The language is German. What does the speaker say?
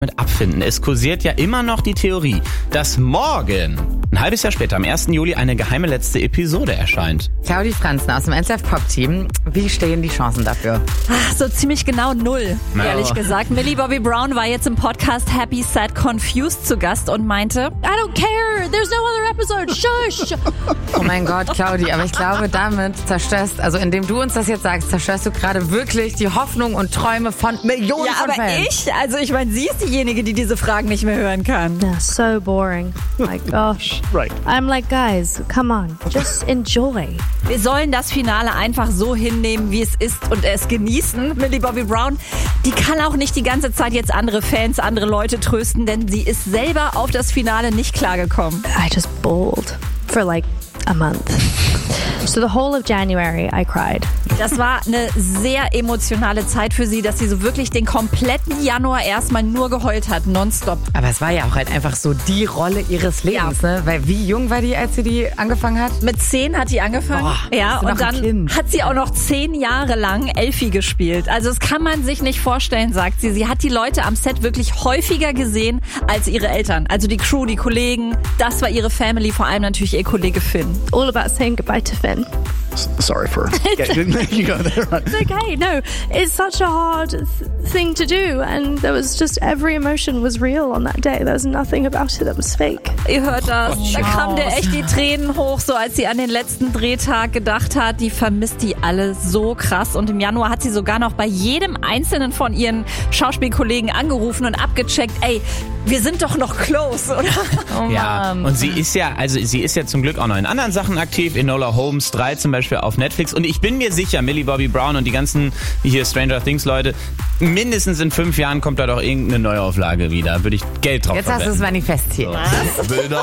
mit abfinden. Es kursiert ja immer noch die Theorie, dass morgen, ein halbes Jahr später, am 1. Juli, eine geheime letzte Episode erscheint. Claudi Franzen aus dem NCF Pop Team. Wie stehen die Chancen dafür? Ach, so ziemlich genau 0, ehrlich gesagt. Millie Bobby Brown war jetzt im Podcast Happy, Sad, Confused zu Gast und meinte, I don't care, there's no other episode, shush. Oh mein Gott, Claudi, aber ich glaube, damit indem du uns das jetzt sagst, zerstörst du gerade wirklich die Hoffnung und Träume von Millionen von Fans. Ich meine, sie ist diejenige, die diese Fragen nicht mehr hören kann. Yeah, so boring. My gosh. Right. I'm like, guys, come on, just enjoy. Wir sollen das Finale einfach so hinnehmen, wie es ist und es genießen. Millie Bobby Brown, die kann auch nicht die ganze Zeit jetzt andere Fans, andere Leute trösten, denn sie ist selber auf das Finale nicht klargekommen. I just bawled for like a month. So the whole of January I cried. Das war eine sehr emotionale Zeit für sie, dass sie so wirklich den kompletten Januar erstmal nur geheult hat, nonstop. Aber es war ja auch halt einfach so die Rolle ihres Lebens, ne? Weil wie jung war die, als sie die angefangen hat? Mit 10 hat die angefangen. Ja, ist noch und dann ein Kind. hat sie auch noch 10 Jahre lang Elfie gespielt. Also das kann man sich nicht vorstellen, sagt sie. Sie hat die Leute am Set wirklich häufiger gesehen als ihre Eltern. Also die Crew, die Kollegen, das war ihre Family, vor allem natürlich ihr Kollege Finn. All about saying goodbye to Finn. Sorry for getting you go there. Right? It's okay, no, it's such a hard thing to do, and there was just every emotion was real on that day. There was nothing about it that was fake. Ihr hört das. Da kam der echt die Tränen hoch, so als sie an den letzten Drehtag gedacht hat. Die vermisst die alle so krass. Und im Januar hat sie sogar noch bei jedem einzelnen von ihren Schauspielkollegen angerufen und abgecheckt, ey, wir sind doch noch close, oder? Oh Ja, Mann. und sie ist ja zum Glück auch noch in anderen Sachen aktiv, Enola Holmes 3 zum Beispiel auf Netflix. Und ich bin mir sicher, Millie Bobby Brown und die ganzen hier Stranger Things Leute, mindestens in 5 Jahren kommt da doch irgendeine Neuauflage wieder. Würde ich Geld drauf Jetzt hast du es verwenden. manifestiert. So. Bilder